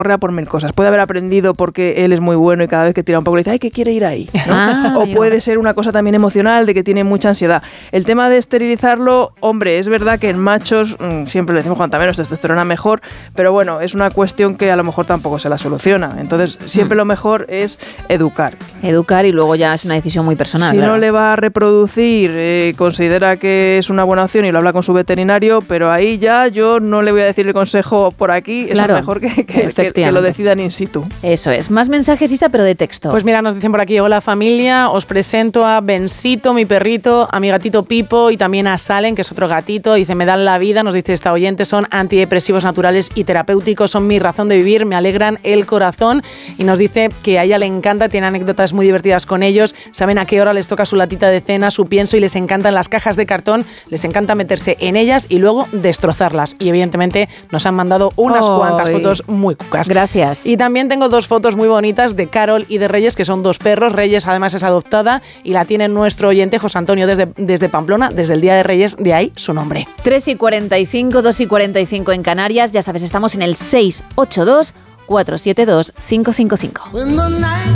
por mil cosas. Puede haber aprendido porque él es muy bueno y cada vez que tira un poco le dice, ¡ay, que quiere ir ahí! ¿no? O puede ser una cosa también emocional de que tiene mucha ansiedad. El tema de esterilizarlo, hombre, es verdad que en machos, siempre le decimos cuanta menos testosterona mejor, pero bueno, es una cuestión que a lo mejor tampoco se la soluciona. Entonces, siempre lo mejor es educar. Educar y luego ya es una decisión muy personal. Si no le va a reproducir, considera que es una buena opción y lo habla con su veterinario, pero ahí ya yo no le voy a decir el consejo por aquí, es mejor que lo decidan in situ. Eso es. Más mensajes, Isa, pero de texto. Pues mira, nos dicen por aquí, hola familia, os presento a Bensito, mi perrito, a mi gatito Pipo y también a Salen, que es otro gatito. Dice, me dan la vida, nos dice esta oyente, son antidepresivos naturales y terapéuticos, son mi razón de vivir, me alegran el corazón. Y nos dice que a ella le encanta, tiene anécdotas muy divertidas con ellos, saben a qué hora les toca su latita de cena, su pienso, y les encantan las cajas de cartón, les encanta meterse en ellas y luego destrozarlas. Y evidentemente nos han mandado unas cuantas fotos muy cucas. Gracias. Y también tengo dos fotos muy bonitas de Carol y de Reyes, que son dos perros. Reyes además es adoptada y la tiene nuestro oyente José Antonio desde Pamplona, desde el Día de Reyes, de ahí su nombre. 3:45, 2:45 en Canarias, ya sabes, estamos en el 682 472 555.